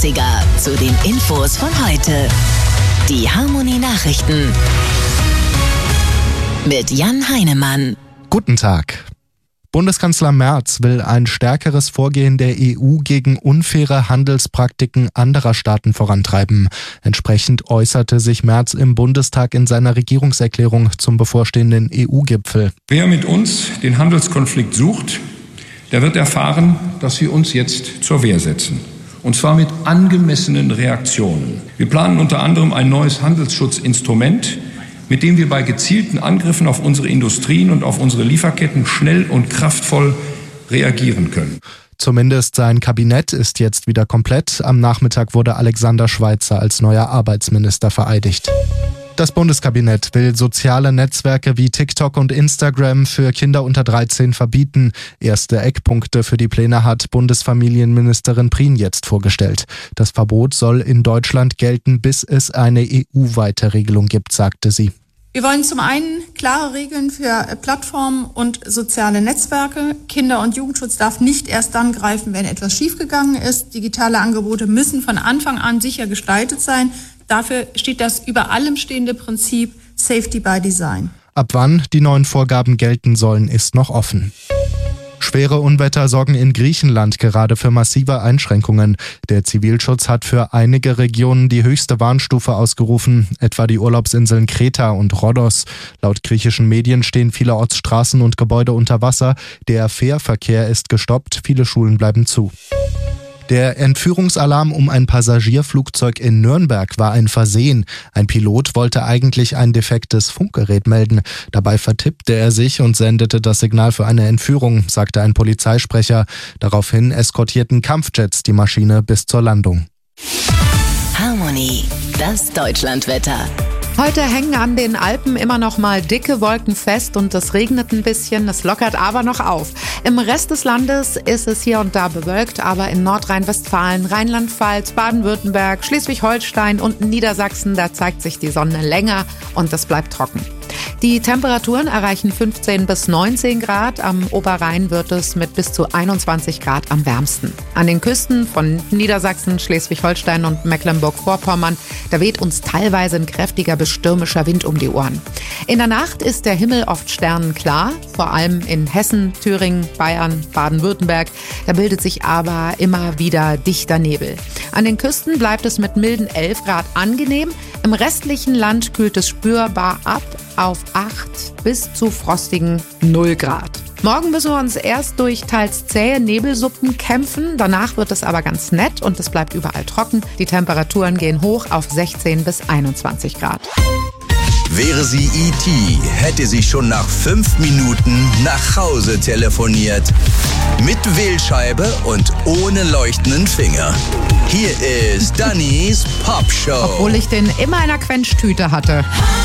Klassiker zu den Infos von heute. Die Harmony Nachrichten mit Jan Heinemann. Guten Tag. Bundeskanzler Merz will ein stärkeres Vorgehen der EU gegen unfaire Handelspraktiken anderer Staaten vorantreiben. Entsprechend äußerte sich Merz im Bundestag in seiner Regierungserklärung zum bevorstehenden EU-Gipfel. Wer mit uns den Handelskonflikt sucht, der wird erfahren, dass wir uns jetzt zur Wehr setzen. Und zwar mit angemessenen Reaktionen. Wir planen unter anderem ein neues Handelsschutzinstrument, mit dem wir bei gezielten Angriffen auf unsere Industrien und auf unsere Lieferketten schnell und kraftvoll reagieren können. Zumindest sein Kabinett ist jetzt wieder komplett. Am Nachmittag wurde Alexander Schweitzer als neuer Arbeitsminister vereidigt. Das Bundeskabinett will soziale Netzwerke wie TikTok und Instagram für Kinder unter 13 verbieten. Erste Eckpunkte für die Pläne hat Bundesfamilienministerin Prien jetzt vorgestellt. Das Verbot soll in Deutschland gelten, bis es eine EU-weite Regelung gibt, sagte sie. Wir wollen zum einen klare Regeln für Plattformen und soziale Netzwerke. Kinder- und Jugendschutz darf nicht erst dann greifen, wenn etwas schiefgegangen ist. Digitale Angebote müssen von Anfang an sicher gestaltet sein. Dafür steht das über allem stehende Prinzip Safety by Design. Ab wann die neuen Vorgaben gelten sollen, ist noch offen. Schwere Unwetter sorgen in Griechenland gerade für massive Einschränkungen. Der Zivilschutz hat für einige Regionen die höchste Warnstufe ausgerufen, etwa die Urlaubsinseln Kreta und Rhodos. Laut griechischen Medien stehen viele Ortsstraßen und Gebäude unter Wasser. Der Fährverkehr ist gestoppt, viele Schulen bleiben zu. Der Entführungsalarm um ein Passagierflugzeug in Nürnberg war ein Versehen. Ein Pilot wollte eigentlich ein defektes Funkgerät melden. Dabei vertippte er sich und sendete das Signal für eine Entführung, sagte ein Polizeisprecher. Daraufhin eskortierten Kampfjets die Maschine bis zur Landung. Harmony, das Deutschlandwetter. Heute hängen an den Alpen immer noch mal dicke Wolken fest und es regnet ein bisschen, es lockert aber noch auf. Im Rest des Landes ist es hier und da bewölkt, aber in Nordrhein-Westfalen, Rheinland-Pfalz, Baden-Württemberg, Schleswig-Holstein und Niedersachsen, da zeigt sich die Sonne länger und es bleibt trocken. Die Temperaturen erreichen 15 bis 19 Grad. Am Oberrhein wird es mit bis zu 21 Grad am wärmsten. An den Küsten von Niedersachsen, Schleswig-Holstein und Mecklenburg-Vorpommern, da weht uns teilweise ein kräftiger bis stürmischer Wind um die Ohren. In der Nacht ist der Himmel oft sternenklar, vor allem in Hessen, Thüringen, Bayern, Baden-Württemberg. Da bildet sich aber immer wieder dichter Nebel. An den Küsten bleibt es mit milden 11 Grad angenehm. Im restlichen Land kühlt es spürbar ab auf 8 bis zu frostigen 0 Grad. Morgen müssen wir uns erst durch teils zähe Nebelsuppen kämpfen. Danach wird es aber ganz nett und es bleibt überall trocken. Die Temperaturen gehen hoch auf 16 bis 21 Grad. Wäre sie E.T., hätte sie schon nach 5 Minuten nach Hause telefoniert. Mit Wählscheibe und ohne leuchtenden Finger. Hier ist Dannys Popshow. Obwohl ich den immer in einer Quenschtüte hatte.